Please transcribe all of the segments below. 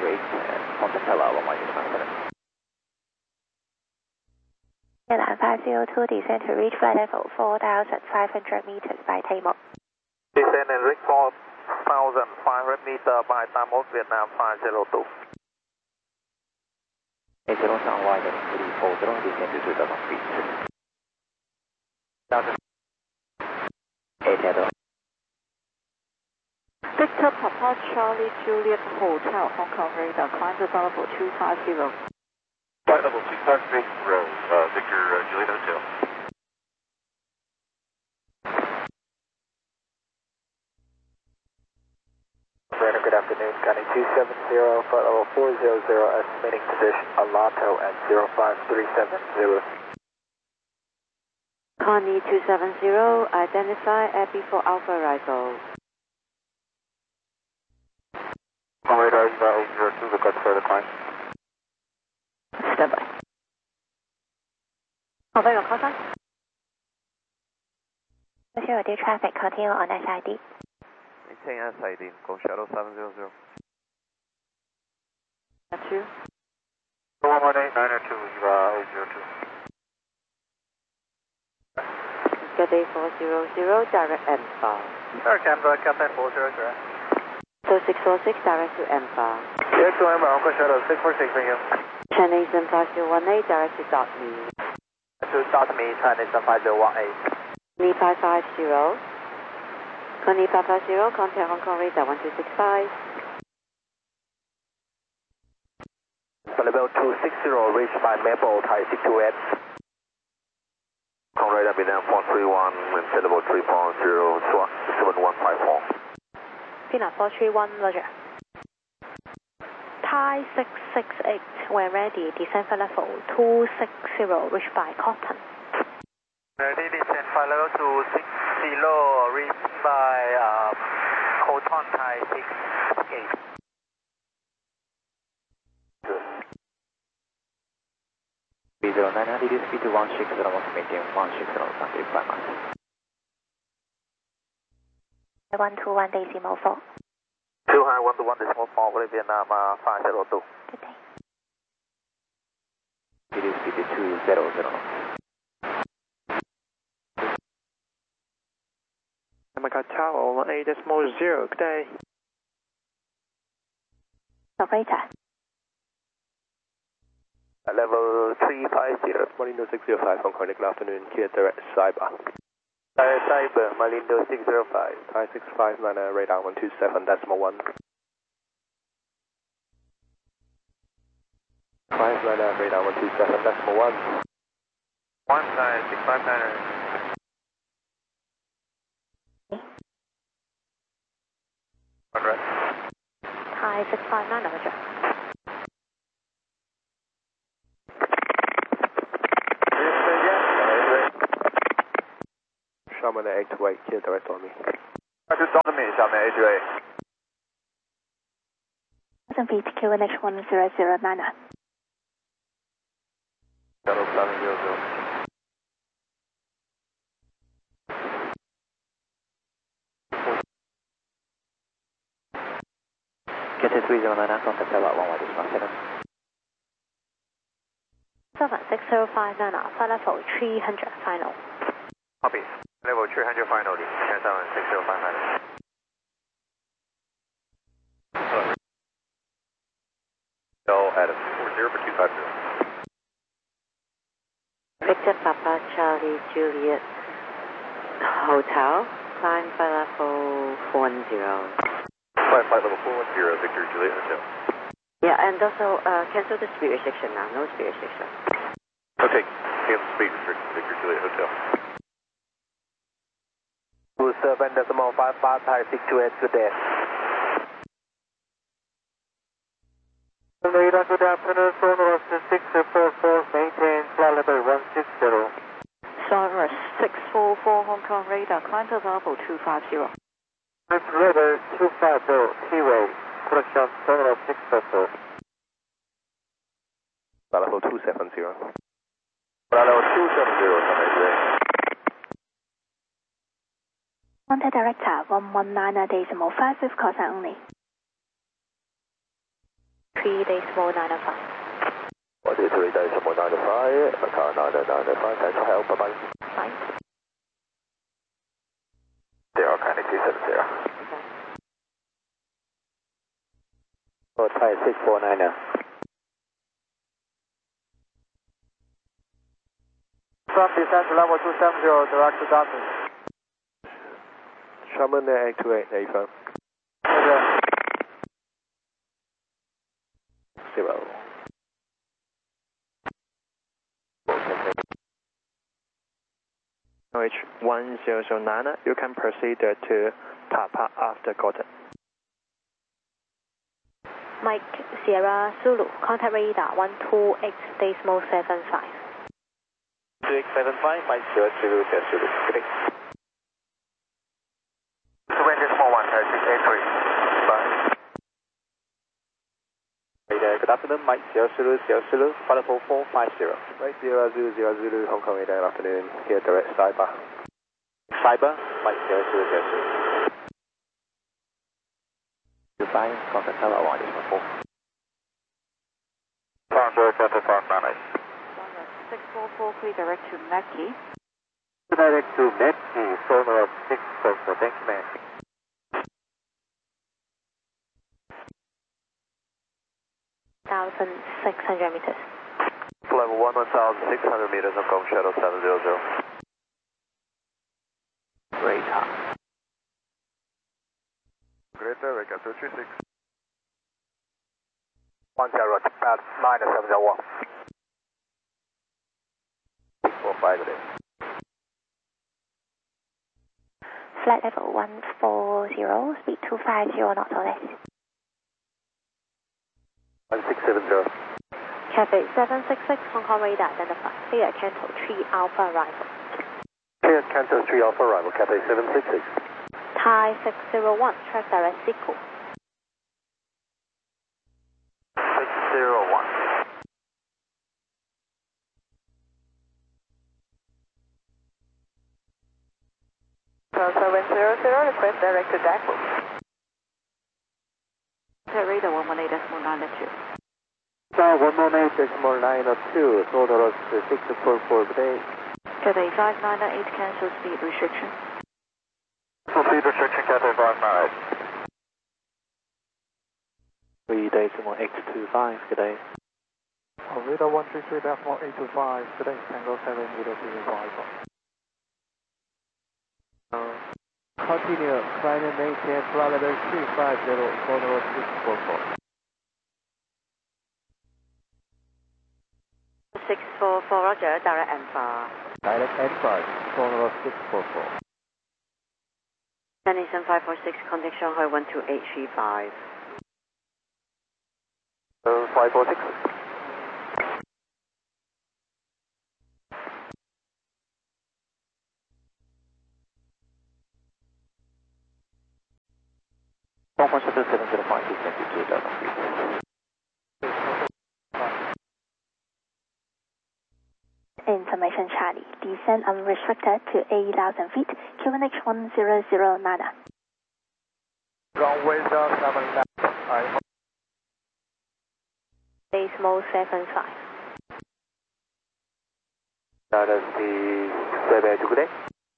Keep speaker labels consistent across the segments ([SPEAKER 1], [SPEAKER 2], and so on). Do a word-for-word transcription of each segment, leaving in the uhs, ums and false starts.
[SPEAKER 1] rate, uh, contact tower one one zero seven.
[SPEAKER 2] Airline five zero two, descend to reach flight level four thousand five hundred meters by Tamok.
[SPEAKER 3] Descend and reach four thousand five hundred meters by Tamok, Vietnam five zero two.
[SPEAKER 1] eight zero seven wide three four zero, descend to two thousand feet. eight zero.
[SPEAKER 4] Victor Papa Charlie Juliet Hotel, Hong Kong radar, climb to level two five zero.
[SPEAKER 3] Flight level two five zero, uh, Victor uh, Juliet Hotel. Brandon, good afternoon. County two seven zero, flight level four zero zero, estimating position Alato at zero five three seven zero.
[SPEAKER 4] Connie two seven zero, identify Abbey for Alpha Risal.
[SPEAKER 3] Radar eight zero two, request further climb.
[SPEAKER 4] Stand by. 好，飞往靠山。
[SPEAKER 2] Facility traffic continue on S I D.
[SPEAKER 3] Maintain S I D, go shuttle seven zero zero.
[SPEAKER 4] Two.
[SPEAKER 3] one one eight nine two, uh, eight zero two.
[SPEAKER 4] Cathay four zero zero, direct M F A.
[SPEAKER 3] Sir, Canberra, Cathay four zero zero.
[SPEAKER 4] So six four six, direct to M F A.
[SPEAKER 3] Yes, to Emma, Uncle Shuttle six four six, thank you.
[SPEAKER 4] Chinese and five zero one eight, direct to dot me.
[SPEAKER 3] To start me, Chinese five zero one eight.
[SPEAKER 4] Me five five zero. Connie five five zero, contact Hong Kong radar one two six five.
[SPEAKER 3] Level two six zero, reached by Maple, Thai six two eight. Hong Kong radar, Vietnam four three one, and set level three point zero seven one five four.
[SPEAKER 2] Vietnam four three one, roger. Thai six six eight, when ready, descend for level two six zero, reach by Cotton.
[SPEAKER 3] Ready, descend for level two six zero, reached by um, Cotton, Thai six eight.
[SPEAKER 1] three zero nine, altitude speed to one six zero, maintain one six zero, country five miles.
[SPEAKER 2] one two one decimal four.
[SPEAKER 3] two high one two one decimal four, Vietnam uh, five zero two.
[SPEAKER 2] Good day.
[SPEAKER 1] Altitude speed to two zero zero.
[SPEAKER 3] America Tower one eight decimal zero, good day.
[SPEAKER 2] Operator.
[SPEAKER 3] At level three five zero, Malindo six zero five, Hong Kong, good afternoon, clear direct Cyber. Thai Cyber, Malindo six zero five, Thai six five nine, radar one two seven decimal one. five nine, radar one two seven decimal one. one Thai six five nine. One right.
[SPEAKER 2] Thai six five nine, roger.
[SPEAKER 3] Shaman eight two eight, clear direct on me.
[SPEAKER 5] I just on me, Shaman eight two eight.
[SPEAKER 2] Some feet Q N H one zero zero nine.
[SPEAKER 3] Shuttle seven zero zero.
[SPEAKER 1] Cathay three zero nine, contact tower one one zero seven.
[SPEAKER 2] seven six zero five nine, flight level three hundred, final.
[SPEAKER 3] Copy. Level three hundred final, ten seven six zero five nine. So at four zero for two five zero.
[SPEAKER 4] Victor Papa Charlie Juliet Hotel, climb for level four one zero.
[SPEAKER 3] Flight flight level four one zero, Victor Juliet Hotel.
[SPEAKER 4] Yeah, and also uh, cancel the speed restriction now, no speed restriction.
[SPEAKER 3] Okay, cancel speed restriction, Victor Juliet Hotel. two seven decimal five five, Thai six two eight, good day. Radar, good afternoon, Sonorous six four four, maintain flight level one six zero.
[SPEAKER 4] Sonorous six four four, Hong Kong radar, climb to level two five zero.
[SPEAKER 3] Level two five zero, T-way, correction, Sonorous six four four. Level two seven zero. Level two seven zero,
[SPEAKER 2] Contact director one one nine decimal five with call sign only. three decimal nine five.
[SPEAKER 3] one two three decimal nine five, car nine nine five, thanks for help, bye bye.
[SPEAKER 2] Fine.
[SPEAKER 3] Zero, Kinetic two seven zero. Oh, Thai six four nine now.
[SPEAKER 5] From descent to level two seven zero, direct to Dartmouth.
[SPEAKER 3] Sherman eight two eight, eight five.
[SPEAKER 5] Okay.
[SPEAKER 3] Zero.
[SPEAKER 6] H one zero zero nine, you can proceed to Papa after Gordon.
[SPEAKER 2] Mike Sierra Zulu, contact radar one two X decimal seven five.
[SPEAKER 3] two X seven five, Mike Sierra Zulu, Sierra Zulu. Good day.
[SPEAKER 5] two decimal one, Thai six eight three. Bye.
[SPEAKER 3] Hey there, good afternoon, Mike Sierra Zulu, Sierra Zulu, five four four five zero. Mike Sierra Zulu, Sierra Zulu, Hong Kong, good afternoon, here direct cyber. Cyber, Mike Sierra Zulu, Sierra Zulu.
[SPEAKER 1] Goodbye, contact tower one decimal four.
[SPEAKER 5] Roger, Delta five nine eight.
[SPEAKER 4] six four four three direct to Mackie.
[SPEAKER 3] Direct to Mackie, Sonar six four four, thank you, man.
[SPEAKER 2] one thousand six hundred meters.
[SPEAKER 3] Level one, one thousand six hundred meters, Hong Kong, Shadow seven zero zero.
[SPEAKER 1] Radar.
[SPEAKER 5] Greater, Vega two three six. one zero, at nine seven zero one.
[SPEAKER 3] six four five, good day.
[SPEAKER 2] Flight level one four zero, speed two five zero knots or less.
[SPEAKER 3] one six seven zero.
[SPEAKER 2] Cathay seven six six, Hong Kong radar identified. Clear Canto three Alpha arrival.
[SPEAKER 3] Clear Canto three Alpha arrival, Cathay seven six six.
[SPEAKER 2] Thai six zero one, track direct sequel.
[SPEAKER 3] six zero one.
[SPEAKER 4] seven zero zero, request direct to Dacko. Radar one one eight decimal nine two.
[SPEAKER 3] Star one one eight decimal nine two, total of six four four, good day.
[SPEAKER 4] Cathay five nine eight, cancel speed restriction.
[SPEAKER 5] Full speed restriction, Cathay five nine eight.
[SPEAKER 1] three decimal X two five, good day.
[SPEAKER 5] Radar one three three decimal eight two five, today, Tango seven zero zero five.
[SPEAKER 3] Continue, climb and maintain flight level three five zero, total of six four four.
[SPEAKER 4] six four four, roger, direct M five.
[SPEAKER 3] Direct N five, total of six four four.
[SPEAKER 4] Destination five four six, contact Shanghai one two eight three five.
[SPEAKER 3] Uh, five four six.
[SPEAKER 1] one four seven seven zero five, descend to Delta three.
[SPEAKER 2] Information Charlie, descend unrestricted to eight thousand feet, Q N H one zero zero nada.
[SPEAKER 5] Runway zero seven left, I.
[SPEAKER 2] Decimal seven five.
[SPEAKER 3] That is the seven two, good day.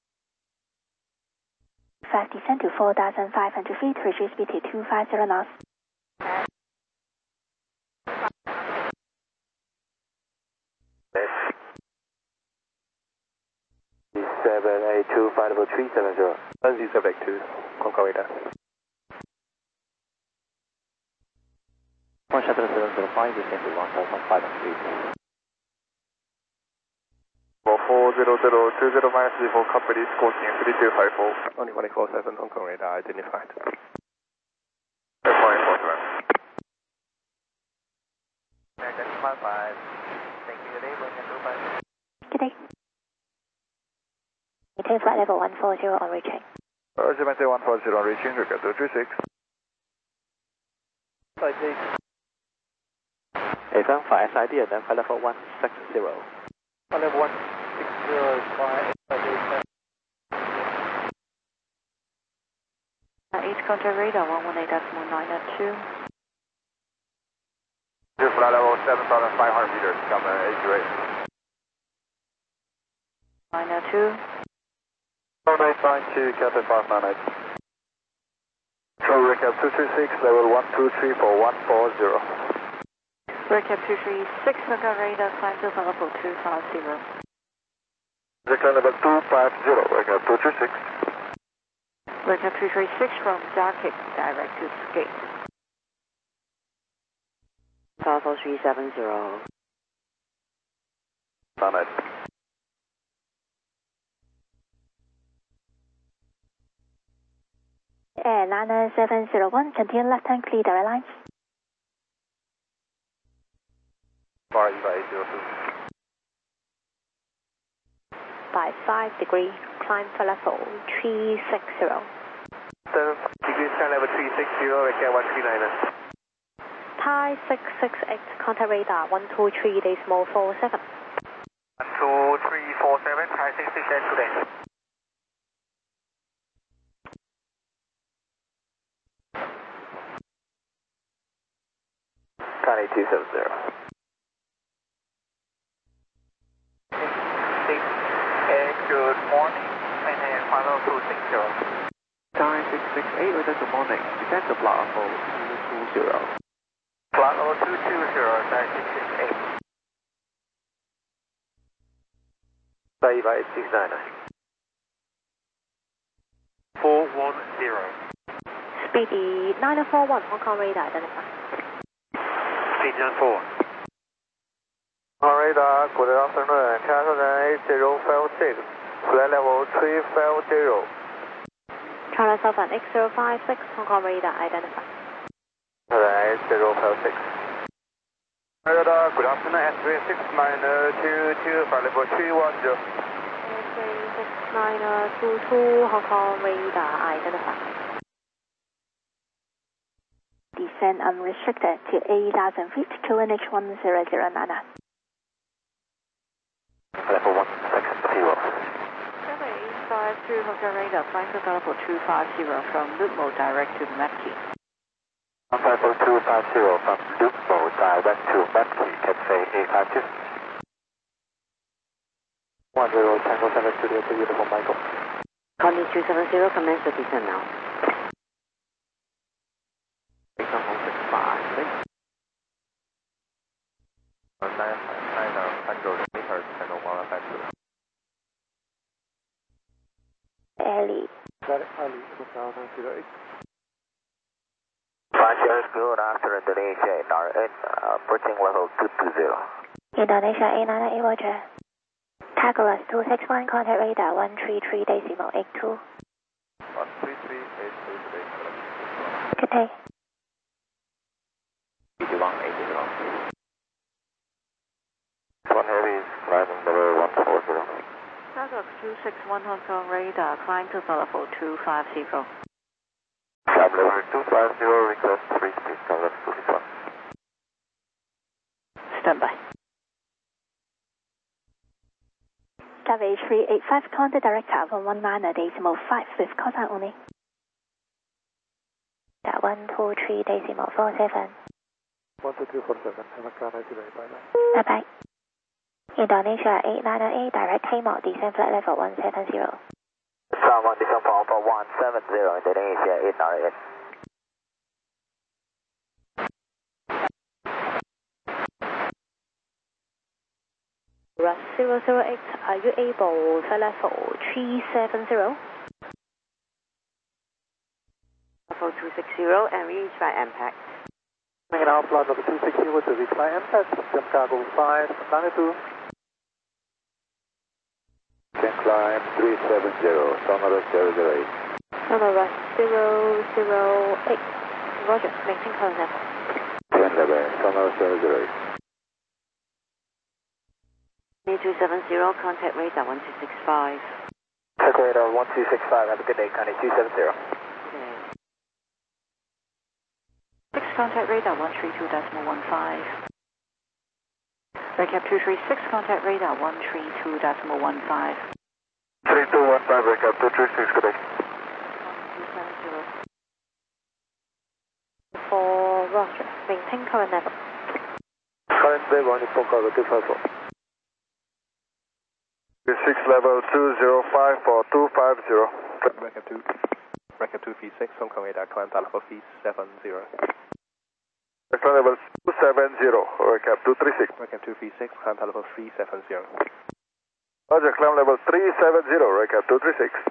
[SPEAKER 2] Fast descend to four thousand five hundred feet, reduce speed to two five zero knots.
[SPEAKER 3] seven eight two, five level three seven zero. one zero seven two, Hong Kong radar.
[SPEAKER 1] one seven seven zero five, descend to one thousand five hundred feet.
[SPEAKER 5] four zero zero two zero minus three four, company scorching three two five four.
[SPEAKER 3] Only one four seven, Hong Kong radar identified.
[SPEAKER 5] one four seven.
[SPEAKER 3] Identified five. Thank you, good day, welcome to five.
[SPEAKER 2] Good day. Maintain flight level one four zero on reaching.
[SPEAKER 5] Roger, maintain one four zero on reaching, request two three six.
[SPEAKER 3] Five six.
[SPEAKER 1] A seven five S I D and then flight level one six zero.
[SPEAKER 3] Flight level one six zero is five.
[SPEAKER 4] eight contact radar one one eight decimal nine two.
[SPEAKER 3] flight level seven thousand five hundred meters, come uh, eight two eight.
[SPEAKER 4] nine oh two.
[SPEAKER 5] one eight nine two, Captain five nine eight. Control recap two three six, level one two three for one four zero.
[SPEAKER 2] Recap two three six, Mega radar, climb to level two five zero.
[SPEAKER 5] Decline level two five zero, recap two three six.
[SPEAKER 2] Recap two three six from Darkit, direct to Skate.
[SPEAKER 4] Bravo three seven zero.
[SPEAKER 5] nine eight.
[SPEAKER 2] Airliner seven zero one, continue left hand clear direct lines.
[SPEAKER 3] Bar Eva eight zero two.
[SPEAKER 2] By five degree, climb for level three six zero.
[SPEAKER 3] seven degrees, turn level three six zero, recap one three nine.
[SPEAKER 2] Thai six six eight, contact radar one two three decimal four seven.
[SPEAKER 3] one two three four seven, Thai six six eight today. Connie two seven zero. six eight, good morning, and final two six zero.
[SPEAKER 6] Thai six six eight, good morning. Descend to Bravo two two zero.
[SPEAKER 3] Bravo two two zero, Thai six six eight. Eva eight six nine. four one zero.
[SPEAKER 2] Speedy nine four one, Hong Kong radar identify.
[SPEAKER 3] Speed nine four.
[SPEAKER 5] On radar, good afternoon, China eight zero five six, flight level three five zero.
[SPEAKER 2] China Southern X zero five six, Hong Kong radar identify.
[SPEAKER 5] eight zero five six.
[SPEAKER 3] Radar, good afternoon, S three six nine two two, flight level three one zero.
[SPEAKER 2] three six nine two two, Hong Kong radar identify. Descend unrestricted to eight thousand feet, Q N H one zero zero nine.
[SPEAKER 3] Level one six zero.
[SPEAKER 2] seven eight five two, Hong Kong radar, flying to level two five zero from Lutmo direct to Mepki.
[SPEAKER 3] Level two five zero from Lutmo direct to Mepki, Cathay eight five two.
[SPEAKER 5] one zero, Tango seven Studio to uniform Michael.
[SPEAKER 4] Connie two seven zero, commence the descent now.
[SPEAKER 2] Ali.
[SPEAKER 5] Got it, Ali, nine zero eight.
[SPEAKER 3] Franchise, good afternoon, Indonesia, R N, uh, approaching level two two zero.
[SPEAKER 2] Indonesia eight nine eight, Roger. Tagoras two six one, contact radar one three three decimal eight two.
[SPEAKER 3] one three three eight two today.
[SPEAKER 2] Good day.
[SPEAKER 3] eight one eight zero. One heavy is climbing level one four zero.
[SPEAKER 2] Tagoras two six one, Hong Kong radar, climb to level two five zero.
[SPEAKER 3] Climb level two five zero, request three speed, level two six one.
[SPEAKER 2] Stand by. Cafe three eight five, contact director one one nine decimal five with call sign only. That one two three decimal four seven.
[SPEAKER 5] one two three four seven, have a car today, bye
[SPEAKER 2] Bye
[SPEAKER 5] bye.
[SPEAKER 2] bye. Indonesia eight nine eight, direct Hamok, descend flight level one seven zero.
[SPEAKER 3] Someone descend for Alpha one seven zero, Indonesia eight nine eight.
[SPEAKER 2] Rush zero zero eight, are you able flight level three seven zero?
[SPEAKER 4] Bravo two six zero and reach by impact.
[SPEAKER 5] Making out flight level two six zero to reach my impact, jump cargo five nine two. Can climb three seven zero, Sonora zero zero eight.
[SPEAKER 2] Sonora zero zero eight. Roger, maintain current level.
[SPEAKER 5] ten level, Sonora zero zero eight.
[SPEAKER 4] two seven zero, contact radar one two six five.
[SPEAKER 3] Contact radar one two six five, have a good day, Connie two seven zero.
[SPEAKER 2] six, contact radar one three two decimal one five. Recap two three six, contact radar one three two decimal one five.
[SPEAKER 3] three two one five, recap two three six, good day.
[SPEAKER 2] two seven zero. For Roger, maintain current level.
[SPEAKER 5] Current wave on Nippon Cargo two five four. six level two zero five four two five zero.
[SPEAKER 6] Recap two, Recap two V six, Hong Kong radar, climb level V seven zero.
[SPEAKER 5] Climb level two seven zero, Recap two three six.
[SPEAKER 6] Recap two V six, climb level three seven zero.
[SPEAKER 5] Roger, climb level three seven zero, Recap two three six.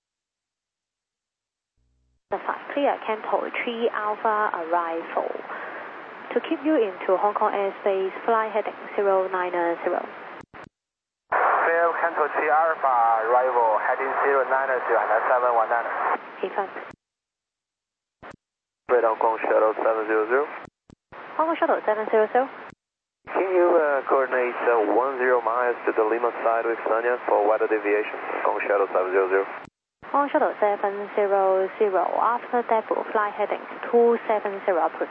[SPEAKER 2] Clear, Canto three Alpha arrival. To keep you into Hong Kong airspace, fly heading zero nine zero.
[SPEAKER 3] Clear, Canto three Alpha arrival, heading zero nine zero and seven one nine.
[SPEAKER 2] Affirm.
[SPEAKER 3] Red Hong Kong Shuttle seven zero zero.
[SPEAKER 2] Hong Kong Shuttle seven zero zero.
[SPEAKER 3] Can you uh, coordinate uh, one zero miles to the Lima side with Sanya for weather deviation? Hong Kong Shuttle seven zero zero.
[SPEAKER 2] Hong Kong Shuttle seven zero zero. After depot, fly heading two seven zero approved.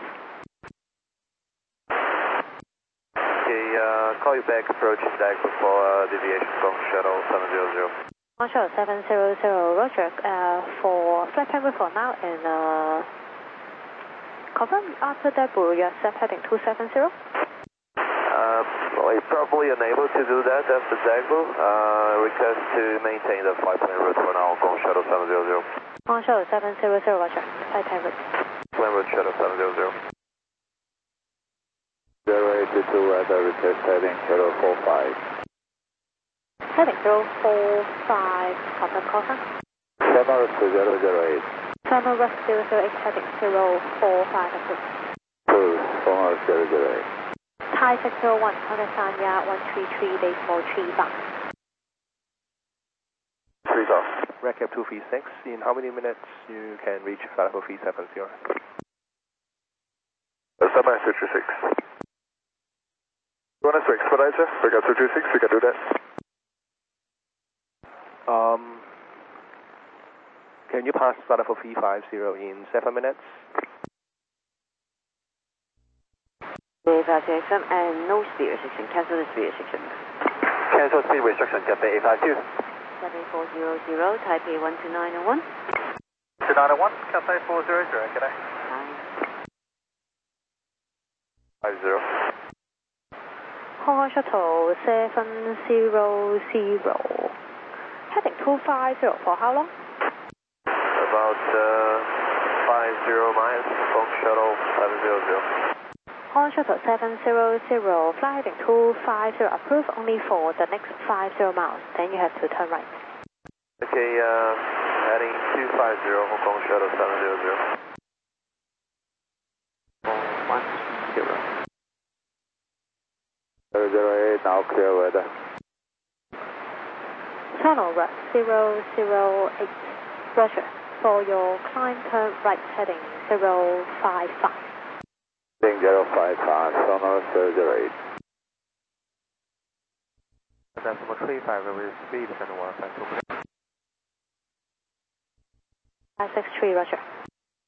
[SPEAKER 3] Okay, uh, call you back, approach deck before uh, deviation from Shuttle seven zero zero.
[SPEAKER 2] Hong Kong Shuttle seven zero zero, roger, uh, for flight time for now and uh, confirm after depot, you are set heading two seven zero?
[SPEAKER 3] Uh, well, you're probably unable to do that after Dagbo. Uh, request to maintain the flight plan route for now, Hong Kong Shuttle seven zero zero.
[SPEAKER 2] Hong Kong Shuttle seven zero zero, roger, flight time route.
[SPEAKER 3] Plan route Shuttle seven zero zero.
[SPEAKER 5] zero eight two weather, request heading zero four five.
[SPEAKER 2] Heading zero four five, confirm call sign.
[SPEAKER 5] Sonorous zero zero eight.
[SPEAKER 2] Terminal West zero zero eight, heading zero four five approved.
[SPEAKER 5] Two, Sonorous zero zero eight.
[SPEAKER 2] Thai six zero one, Honda Sanya one three three, decimal three back.
[SPEAKER 5] Three go.
[SPEAKER 6] Recap two V six, in how many minutes you can reach level V seven zero?
[SPEAKER 5] Seven two three six. You want us to expedite, sir? Recap two three six, we can do that.
[SPEAKER 6] Um, can you pass level V five zero in seven minutes?
[SPEAKER 4] Evacuation and no speed restriction. Cancel the speed restriction.
[SPEAKER 3] Cancel speed restriction, Cathay eight five two.
[SPEAKER 4] Cathay four zero zero, Taipei one two nine one.
[SPEAKER 3] two nine one, Cathay four zero zero, good day. five zero.
[SPEAKER 2] Hong Kong Shuttle seven zero zero. Heading two five zero for how long?
[SPEAKER 3] About uh, five zero miles, Hong Kong Shuttle seven zero zero.
[SPEAKER 2] Hong Kong Shuttle seven zero zero, fly heading two five zero, approved only for the next five zero miles, then you have to turn right.
[SPEAKER 3] Okay, uh, heading two five zero, Hong Kong Shuttle seven zero zero. one zero.
[SPEAKER 5] zero zero eight, now clear weather.
[SPEAKER 2] Channel West zero zero eight, roger. For your climb turn right heading zero five five.
[SPEAKER 5] Heading zero five five, Sonorous zero zero eight.
[SPEAKER 3] Decimal three five, with speed and one five two.
[SPEAKER 2] five six three, roger.